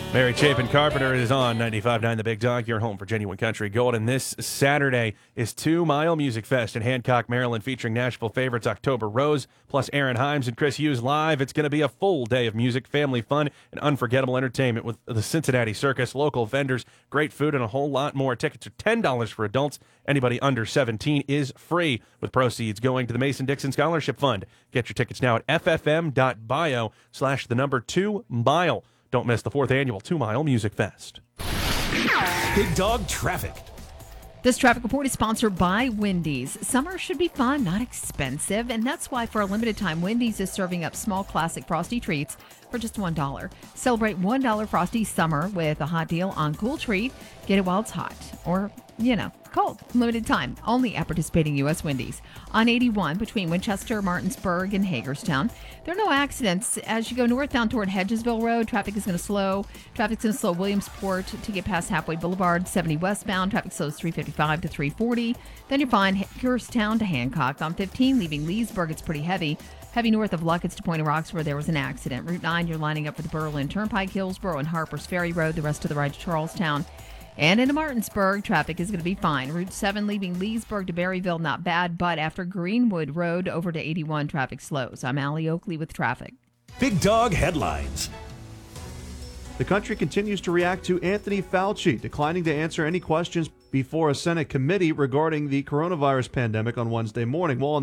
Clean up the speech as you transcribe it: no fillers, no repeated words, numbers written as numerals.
Mary Chapin Carpenter is on 95.9 The Big Dog, your home for genuine country gold. And this Saturday is 2 Mile Music Fest in Hancock, Maryland, featuring Nashville favorites October Rose, plus Aaron Himes and Chris Hughes live. It's going to be a full day of music, family fun, and unforgettable entertainment with the Cincinnati Circus, local vendors, great food, and a whole lot more. Tickets are $10 for adults. Anybody under 17 is free, with proceeds going to the Mason-Dixon Scholarship Fund. Get your tickets now at ffm.bio/2mile. Don't miss the 4th annual 2 Mile Music Fest. Big Dog Traffic. This traffic report is sponsored by Wendy's. Summer should be fun, not expensive, and that's why for a limited time, Wendy's is serving up small classic Frosty treats for just $1. Celebrate $1 Frosty summer with a hot deal on Cool Treat. Get it while it's hot, or, cold. Limited time, only at participating U.S. Wendy's. On 81 between Winchester, Martinsburg, and Hagerstown. There are no accidents. As you go northbound toward Hedgesville Road, traffic is going to slow. Traffic's going to slow Williamsport to get past Halfway Boulevard. 70 westbound, traffic slows 355 to 340. Then you'll find Hagerstown to Hancock. On 15, leaving Leesburg, it's pretty heavy. Heavy north of Luckett's to Point of Rocks where there was an accident. Route 9, you're lining up for the Berlin Turnpike, Hillsborough, and Harper's Ferry Road. The rest of the ride to Charlestown. And into Martinsburg, traffic is going to be fine. Route 7 leaving Leesburg to Berryville, not bad, but after Greenwood Road over to 81, traffic slows. I'm Allie Oakley with traffic. Big Dog Headlines. The country continues to react to Anthony Fauci declining to answer any questions before a Senate committee regarding the coronavirus pandemic on Wednesday morning. Well,